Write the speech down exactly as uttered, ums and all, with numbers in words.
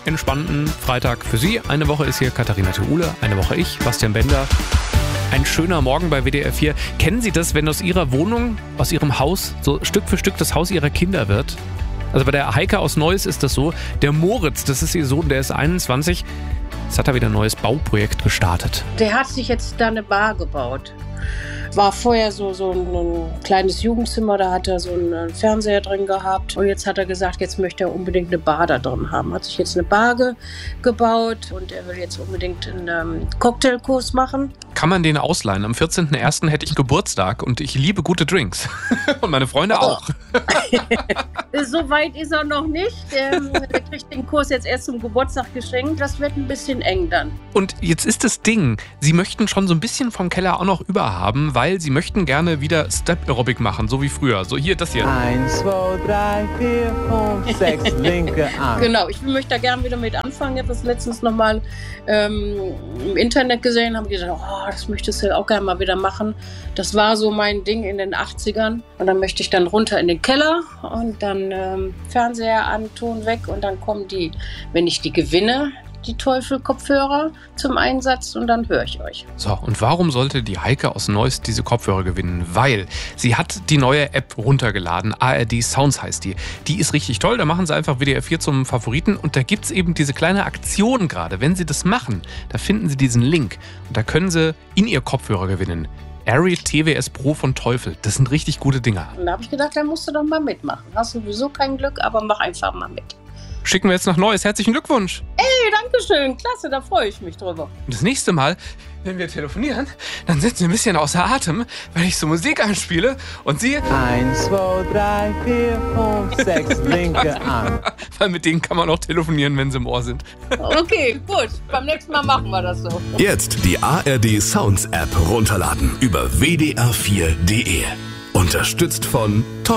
entspannten Freitag für Sie. Eine Woche ist hier Katharina Theule, eine Woche ich, Bastian Bender. Ein schöner Morgen bei W D R vier. Kennen Sie das, wenn aus Ihrer Wohnung, aus Ihrem Haus, so Stück für Stück das Haus Ihrer Kinder wird? Also bei der Heike aus Neuss ist das so. Der Moritz, das ist ihr Sohn, der ist einundzwanzig. Jetzt hat er wieder ein neues Bauprojekt gestartet. Der hat sich jetzt da eine Bar gebaut. War vorher so, so ein, ein kleines Jugendzimmer, da hat er so einen Fernseher drin gehabt. Und jetzt hat er gesagt, jetzt möchte er unbedingt eine Bar da drin haben. Hat sich jetzt eine Bar ge- gebaut und er will jetzt unbedingt einen ähm, Cocktailkurs machen. Kann man den ausleihen? Am vierzehnten ersten hätte ich Geburtstag und ich liebe gute Drinks. Und meine Freunde auch. So weit ist er noch nicht. Ähm, er kriegt den Kurs jetzt erst zum Geburtstag geschenkt. Das wird ein bisschen eng dann. Und jetzt ist das Ding, Sie möchten schon so ein bisschen vom Keller auch noch überhaben, weil Sie möchten gerne wieder Step-Aerobic machen, so wie früher. So hier, das hier. Eins, zwei, drei, vier, fünf, sechs, linke Arm. Genau, ich möchte da gerne wieder mit anfangen. Ich habe das letztens nochmal ähm, im Internet gesehen, habe gesagt, oh, das möchtest du auch gerne mal wieder machen. Das war so mein Ding in den achtzigern. Und dann möchte ich dann runter in den Keller und dann ähm, Fernseher an, Ton weg und dann kommen die, wenn ich die gewinne, die Teufel-Kopfhörer zum Einsatz und dann höre ich euch. So, und warum sollte die Heike aus Neuss diese Kopfhörer gewinnen? Weil sie hat die neue App runtergeladen, A R D Sounds heißt die. Die ist richtig toll, da machen sie einfach W D R vier zum Favoriten und da gibt es eben diese kleine Aktion gerade. Wenn sie das machen, da finden sie diesen Link und da können sie in ihr Kopfhörer gewinnen. Ariel T W S Pro von Teufel, das sind richtig gute Dinger. Und da habe ich gedacht, da musst du doch mal mitmachen. Hast sowieso kein Glück, aber mach einfach mal mit. Schicken wir jetzt nach Neuss. Herzlichen Glückwunsch. Ey, danke schön. Klasse, da freue ich mich drüber. Und das nächste Mal, wenn wir telefonieren, dann sind Sie ein bisschen außer Atem, weil ich so Musik anspiele und Sie... Eins, zwei, drei, vier, fünf, sechs, linke Arm. Weil mit denen kann man auch telefonieren, wenn sie im Ohr sind. Okay, gut. Beim nächsten Mal machen wir das so. Jetzt die A R D Sounds App runterladen über w d r vier punkt d e. Unterstützt von